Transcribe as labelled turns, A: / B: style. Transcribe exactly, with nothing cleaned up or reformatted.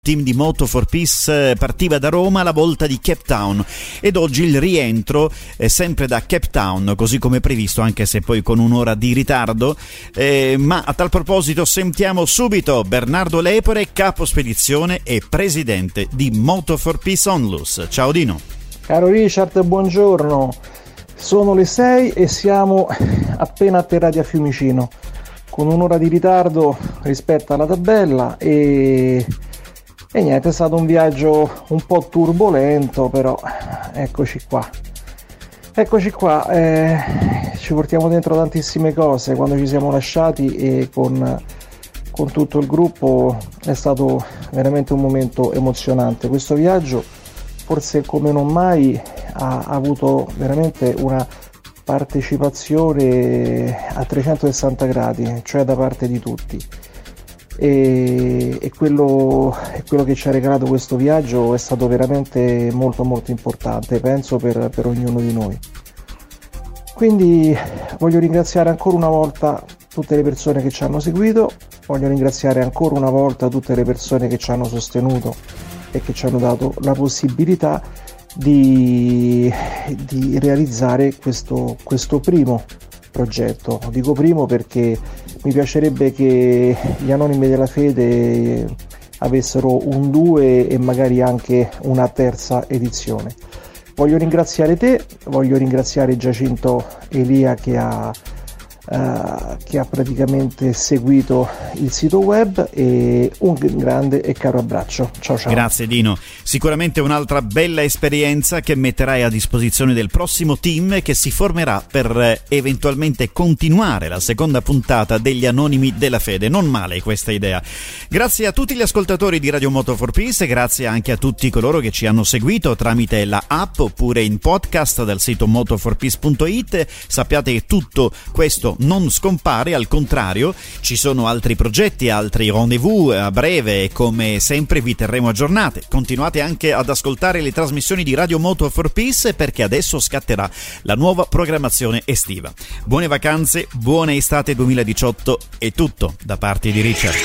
A: team di Moto for Peace partiva da Roma alla volta di Cape Town ed oggi il rientro è sempre da Cape Town, così come previsto, anche se poi con un'ora di ritardo. Eh, ma a tal proposito sentiamo subito Bernardo Lepore, capo spedizione e presidente di Moto for Peace Onlus. Ciao Dino.
B: Caro Richard, buongiorno. Sono le sei e siamo appena atterrati a Fiumicino, con un'ora di ritardo rispetto alla tabella e... E niente, è stato un viaggio un po' turbolento, però eccoci qua. Eccoci qua, eh, ci portiamo dentro tantissime cose. Quando ci siamo lasciati e con, con tutto il gruppo è stato veramente un momento emozionante. Questo viaggio, forse come non mai, ha, ha avuto veramente una partecipazione a trecentosessanta gradi, cioè da parte di tutti. E, e, quello, e quello che ci ha regalato questo viaggio è stato veramente molto molto importante, penso, per, per ognuno di noi. Quindi voglio ringraziare ancora una volta tutte le persone che ci hanno seguito, voglio ringraziare ancora una volta tutte le persone che ci hanno sostenuto e che ci hanno dato la possibilità di, di realizzare questo, questo primo progetto. Dico primo perché mi piacerebbe che gli Anonimi della Fede avessero un due e magari anche una terza edizione. Voglio ringraziare te, voglio ringraziare Giacinto Elia che ha, uh, che ha praticamente seguito il sito web, e un grande e caro abbraccio. Ciao ciao.
A: Grazie Dino, sicuramente un'altra bella esperienza che metterai a disposizione del prossimo team che si formerà per eh, eventualmente continuare la seconda puntata degli Anonimi della Fede. Non male questa idea. Grazie a tutti gli ascoltatori di Radio Moto for Peace, grazie anche a tutti coloro che ci hanno seguito tramite la app oppure in podcast dal sito moto for peace punto it. Sappiate che tutto questo non scompare, al contrario ci sono altri progetti, altri rendezvous a breve e come sempre vi terremo aggiornate. Continuate anche ad ascoltare le trasmissioni di Radio Moto for Peace perché adesso scatterà la nuova programmazione estiva. Buone vacanze, buona estate duemiladiciotto, è tutto da parte di Richard.